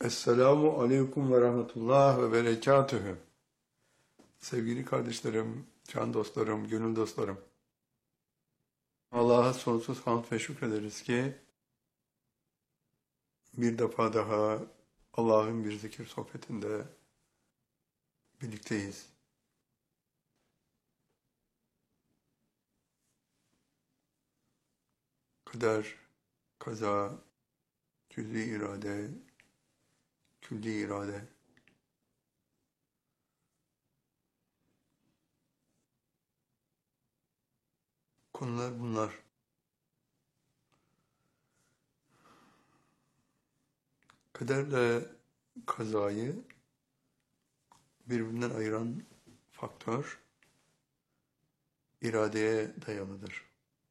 Esselamu Aleyküm ve Rahmetullah ve Berekatühü. Sevgili kardeşlerim, can dostlarım, gönül dostlarım. Allah'a sonsuz hamd ve şükrederiz ki bir defa daha Allah'ın bir zikir sohbetinde birlikteyiz. Kader, kaza, cüz'i irade, külli irade. Konular bunlar. Kaderle kazayı birbirinden ayıran faktör iradeye dayalıdır.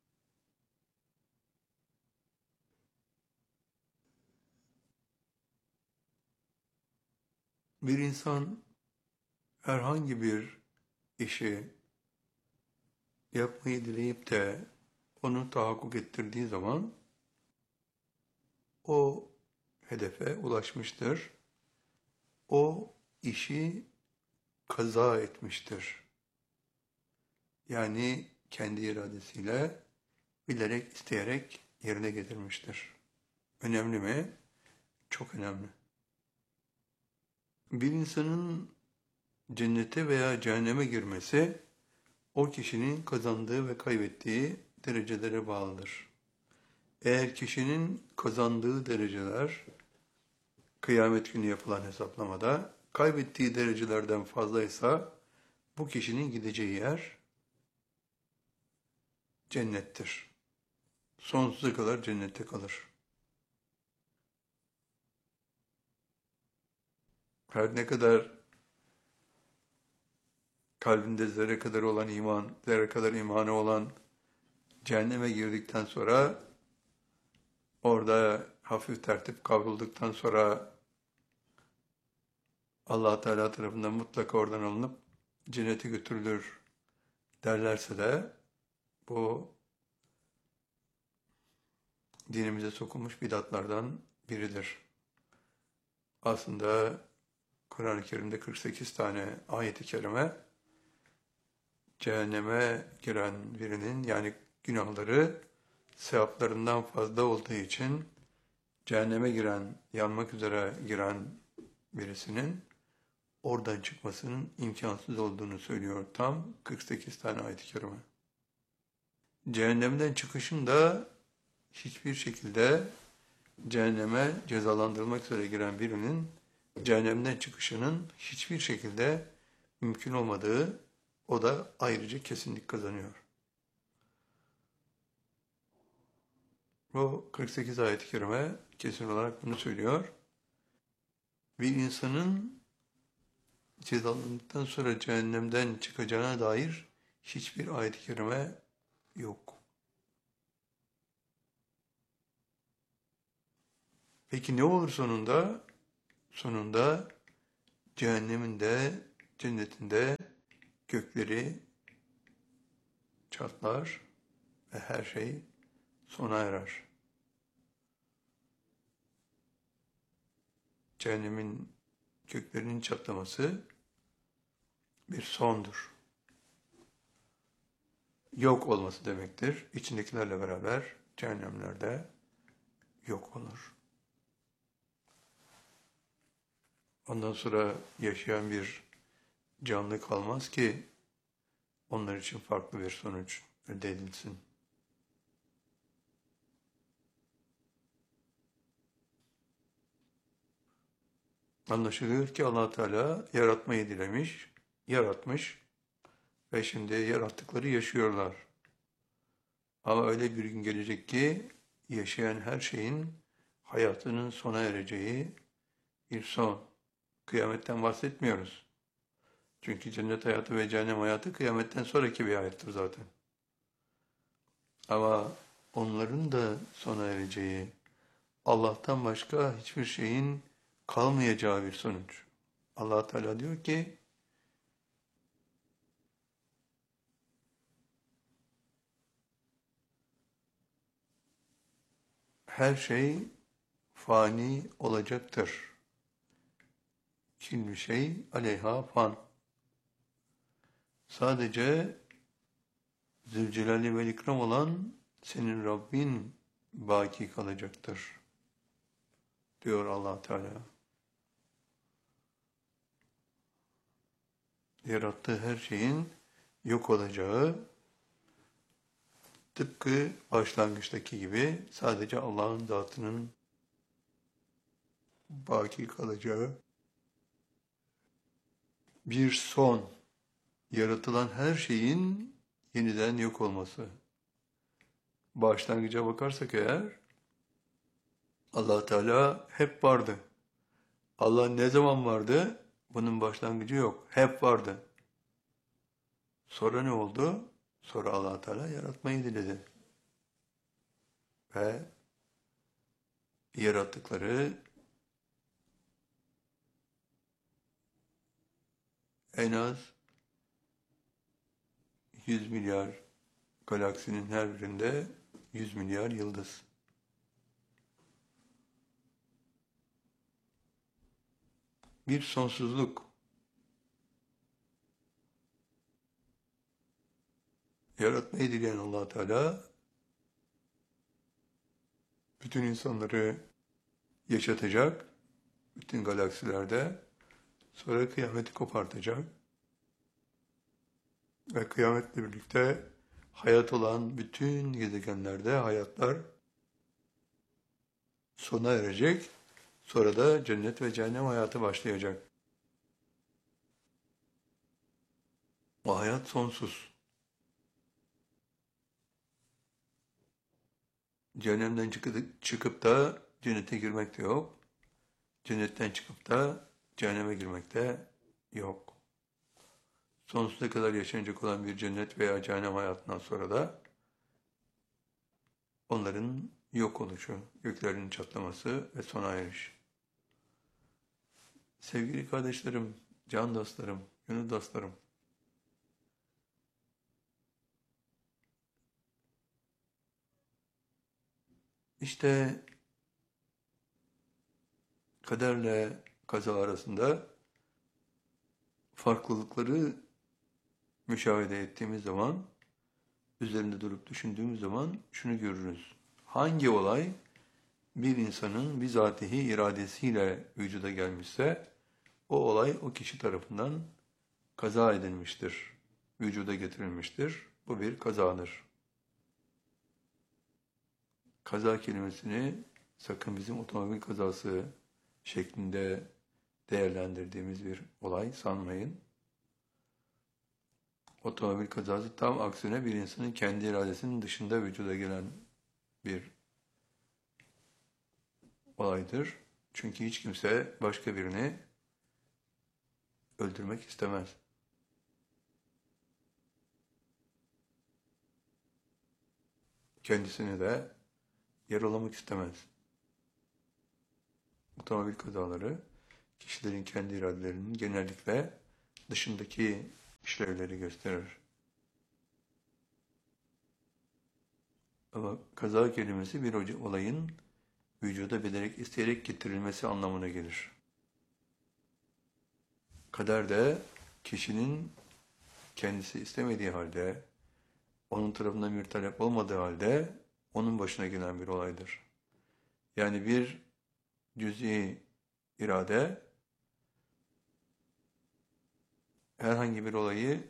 Bir insan herhangi bir işi yapmayı dileyip de onu tahakkuk ettirdiği zaman o hedefe ulaşmıştır. O işi kaza etmiştir. Yani kendi iradesiyle bilerek, isteyerek yerine getirmiştir. Önemli mi? Çok önemli. Bir insanın cennete veya cehenneme girmesi o kişinin kazandığı ve kaybettiği derecelere bağlıdır. Eğer kişinin kazandığı dereceler kıyamet günü yapılan hesaplamada kaybettiği derecelerden fazlaysa bu kişinin gideceği yer cennettir. Sonsuza kadar cennette kalır. Her ne kadar kalbinde zerre kadar olan iman, zerre kadar imanı olan cehenneme girdikten sonra orada hafif tertip kavrulduktan sonra Allah Teala tarafından mutlaka oradan alınıp cennete götürülür derlerse de bu dinimize sokulmuş bidatlardan biridir. Aslında Kur'an-ı Kerim'de 48 tane ayet-i kerime cehenneme giren birinin yani günahları sevaplarından fazla olduğu için cehenneme giren, yanmak üzere giren birisinin oradan çıkmasının imkansız olduğunu söylüyor. Tam 48 tane ayet-i kerime. Cehennemden çıkışın da hiçbir şekilde cehenneme cezalandırılmak üzere giren birinin cehennemden çıkışının hiçbir şekilde mümkün olmadığı o da ayrıca kesinlik kazanıyor. Bu 48 ayet-i kerime kesin olarak bunu söylüyor. Bir insanın cezalandıktan sonra cehennemden çıkacağına dair hiçbir ayet-i kerime yok. Peki ne olur sonunda? Sonunda cehennemin de cennetinde gökleri çatlar ve her şey sona erer. Cehennemin göklerinin çatlaması bir sondur. Yok olması demektir. İçindekilerle beraber cehennemlerde yok olur. Ondan sonra yaşayan bir canlı kalmaz ki onlar için farklı bir sonuç elde edilsin. Anlaşılıyor ki Allah Teala yaratmayı dilemiş, yaratmış ve şimdi yarattıkları yaşıyorlar. Ama öyle bir gün gelecek ki yaşayan her şeyin hayatının sona ereceği bir son. Kıyametten bahsetmiyoruz. Çünkü cennet hayatı ve cehennem hayatı kıyametten sonraki bir hayattır zaten. Ama onların da sona ereceği, Allah'tan başka hiçbir şeyin kalmayacağı bir sonuç. Allah Teala diyor ki, her şey fani olacaktır. Külli şey aleyha fan. Sadece Zülcelal'i ve ikram olan senin Rabbin baki kalacaktır, diyor Allah Teala. Yarattığı her şeyin yok olacağı, tıpkı başlangıçtaki gibi sadece Allah'ın zatının baki kalacağı bir son, yaratılan her şeyin yeniden yok olması. Başlangıca bakarsak eğer, Allah Teala hep vardı. Allah ne zaman vardı? Bunun başlangıcı yok. Hep vardı. Sonra ne oldu? Sonra Allah Teala yaratmayı diledi. Ve yarattıkları en az 100 milyar galaksinin her birinde 100 milyar yıldız. Bir sonsuzluk. Yaratmayı dileyen Allah Teala bütün insanları yaşatacak, bütün galaksilerde, sonra kıyameti kopartacak ve kıyametle birlikte hayat olan bütün gezegenlerde hayatlar sona erecek, sonra da cennet ve cehennem hayatı başlayacak. O hayat sonsuz. Cehennemden çıkıp da cennete girmek de yok. Cennetten çıkıp da cehenneme girmek de yok. Sonsuza kadar yaşanacak olan bir cennet veya cehennem hayatından sonra da onların yok oluşu, göklerin çatlaması ve sona eriş. Sevgili kardeşlerim, can dostlarım, gönül dostlarım, İşte kaderle kaza arasında farklılıkları müşahede ettiğimiz zaman, üzerinde durup düşündüğümüz zaman şunu görürüz. Hangi olay bir insanın bizatihi iradesiyle vücuda gelmişse, o olay o kişi tarafından kaza edilmiştir, vücuda getirilmiştir. Bu bir kazadır. Kaza kelimesini sakın bizim otomobil kazası şeklinde değerlendirdiğimiz bir olay sanmayın. Otomobil kazası tam aksine bir insanın kendi iradesinin dışında vücuda gelen bir olaydır. Çünkü hiç kimse başka birini öldürmek istemez. Kendisini de yaralamak istemez. Otomobil kazaları kişilerin kendi iradelerinin genellikle dışındaki işlevleri gösterir. Ama kaza kelimesi bir olayın vücuda bilerek, isteyerek getirilmesi anlamına gelir. Kader de kişinin kendisi istemediği halde, onun tarafından bir talep olmadığı halde onun başına gelen bir olaydır. Yani bir cüz'i irade herhangi bir olayı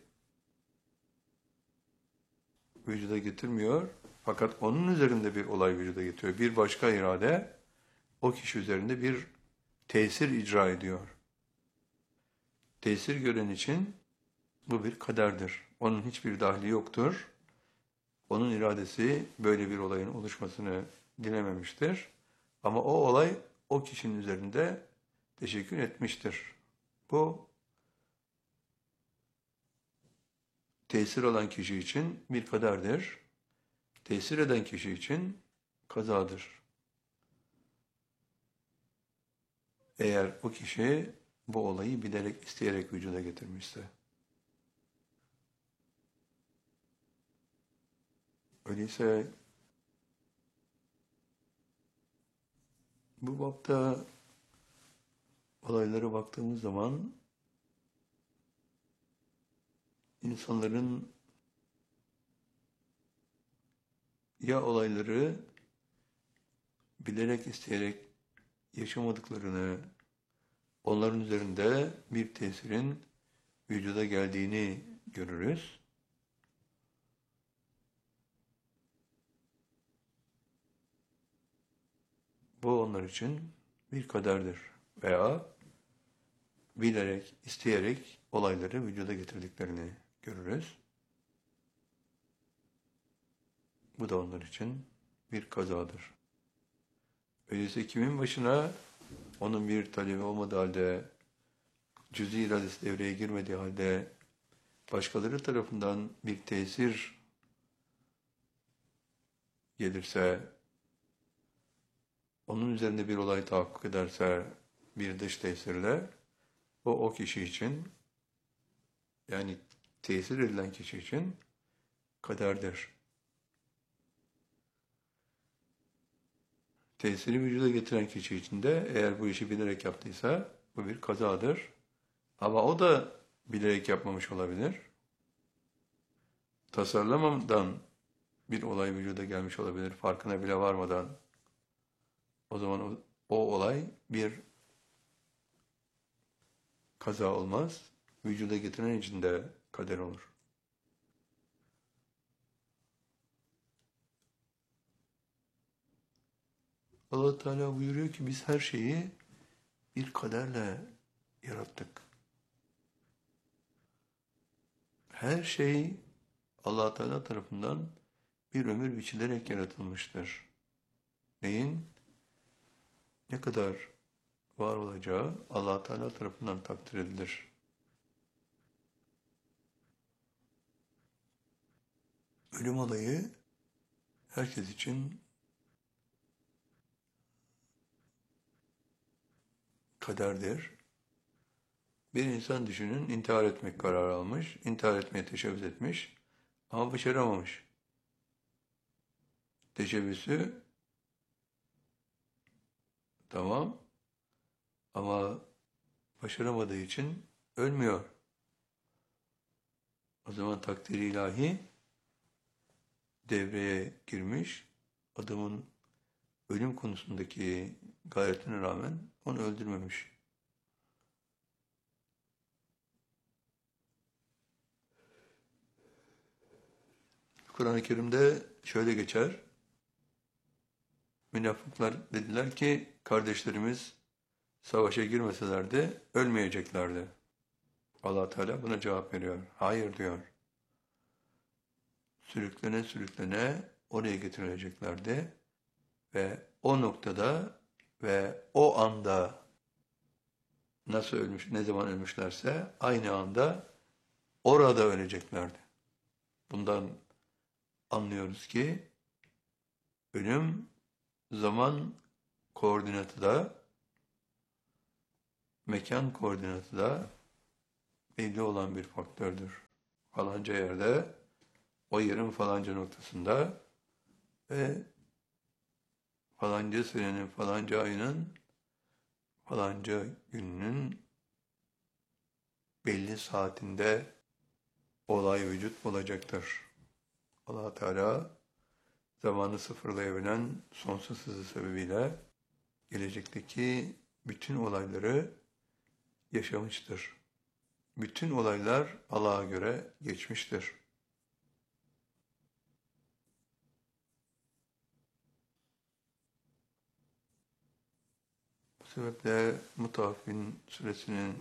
vücuda getirmiyor, fakat onun üzerinde bir olay vücuda getiriyor. Bir başka irade o kişi üzerinde bir tesir icra ediyor. Tesir gören için bu bir kaderdir. Onun hiçbir dahli yoktur. Onun iradesi böyle bir olayın oluşmasını dilememiştir. Ama o olay o kişinin üzerinde teşekkür etmiştir. Bu tesir alan kişi için bir kaderdir. Tesir eden kişi için kazadır. Eğer o kişi bu olayı bilerek, isteyerek vücuda getirmişse. Öyleyse bu bapta olaylara baktığımız zaman insanların ya olayları bilerek isteyerek yaşamadıklarını, onların üzerinde bir tesirin vücuda geldiğini görürüz. Bu onlar için bir kaderdir veya bilerek, isteyerek olayları vücuda getirdiklerini görürüz. Bu da onlar için bir kazadır. Öyleyse kimin başına onun bir talebi olmadığı halde, cüz-i iradesi devreye girmediği halde başkaları tarafından bir tesir gelirse, onun üzerinde bir olay tahakkuk ederse bir dış tesirle, o kişi için, yani tesir edilen kişi için kaderdir. Tesiri vücuda getiren kişi için de eğer bu işi bilerek yaptıysa bu bir kazadır. Ama o da bilerek yapmamış olabilir. Tasarlamadan bir olay vücuda gelmiş olabilir, farkına bile varmadan. O zaman o olay bir kaza olmaz, vücuda getiren için de kader olur. Allah Teala buyuruyor ki biz her şeyi bir kaderle yarattık. Her şey Allah Teala tarafından bir ömür biçilerek yaratılmıştır. Neyin ne kadar var olacağı Allah Teala tarafından takdir edilir. Ölüm olayı herkes için kaderdir. Bir insan düşünün, intihar etmek kararı almış, intihar etmeye teşebbüs etmiş ama başaramamış. Teşebbüsü tamam ama başaramadığı için ölmüyor. O zaman takdir-i ilahi devreye girmiş, adamın ölüm konusundaki gayretine rağmen onu öldürmemiş. Kur'an-ı Kerim'de şöyle geçer, münafıklar dediler ki kardeşlerimiz savaşa girmeselerdi ölmeyeceklerdi. Allah Teala buna cevap veriyor. Hayır diyor. Sürüklene sürüklene oraya getirileceklerdi ve o noktada ve o anda nasıl ölmüş, ne zaman ölmüşlerse aynı anda orada öleceklerdi. Bundan anlıyoruz ki ölüm zaman koordinatı da mekan koordinatı da belli olan bir faktördür. Falanca yerde, o yerin falanca noktasında ve falanca senenin falanca ayının falanca gününün belli saatinde olay vücut bulacaktır. Allah Teala zamanı sıfırlayabilen sonsuz hızı sebebiyle gelecekteki bütün olayları yaşamıştır. Bütün olaylar Allah'a göre geçmiştir. Bu sebeple Mutaffifin suresinin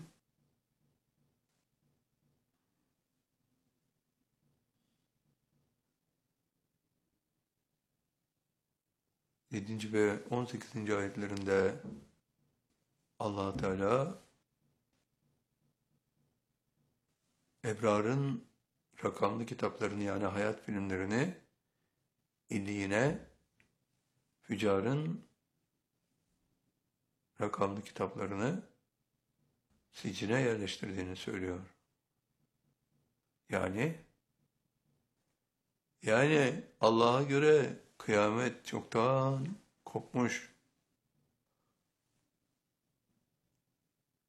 7. ve 18. ayetlerinde Allah Teala ebrarın rakamlı kitaplarını yani hayat filmlerini illiğine, fücarın rakamlı kitaplarını sicine yerleştirdiğini söylüyor. Yani Allah'a göre kıyamet çoktan kopmuş.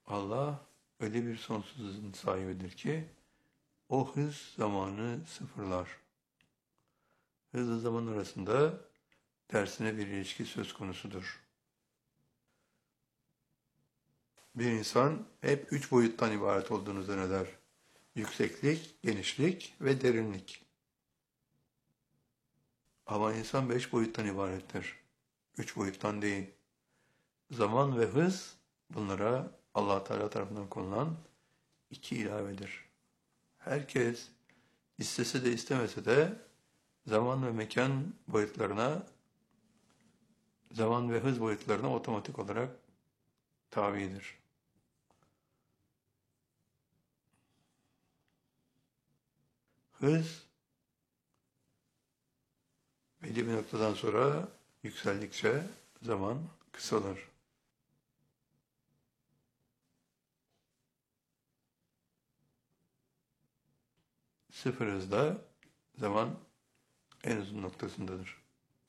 Allah öyle bir sonsuz hızın sahibidir ki o hız zamanı sıfırlar. Hızla zaman arasında tersine bir ilişki söz konusudur. Bir insan hep üç boyuttan ibaret olduğunu zanneder. Yükseklik, genişlik ve derinlik. Ama insan beş boyuttan ibarettir. Üç boyuttan değil. Zaman ve hız bunlara Allah Teala tarafından konulan iki ilavedir. Herkes istese de istemese de zaman ve mekan boyutlarına, zaman ve hız boyutlarına otomatik olarak tabidir. Hız belli bir noktadan sonra yükseldikçe zaman kısalır. Sıfır hızda zaman en uzun noktasındadır.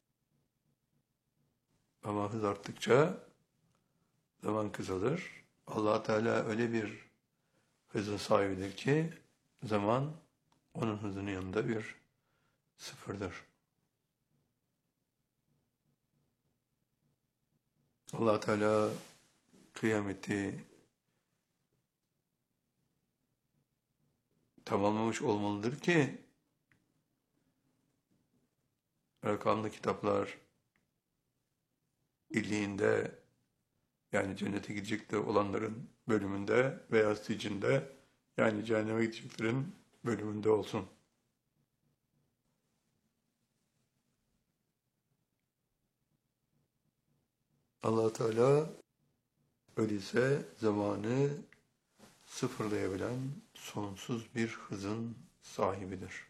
Ama hız arttıkça zaman kısalır. Allah Teala öyle bir hızın sahibidir ki zaman onun hızının yanında bir sıfırdır. Allah Teala kıyameti tamamlamış olmalıdır ki rakamlı kitaplar illiğinde, yani cennete gidecek de olanların bölümünde veya sicinde, yani cehenneme gideceklerin bölümünde olsun. Allah Teala öyleyse zamanı sıfırlayabilen sonsuz bir hızın sahibidir.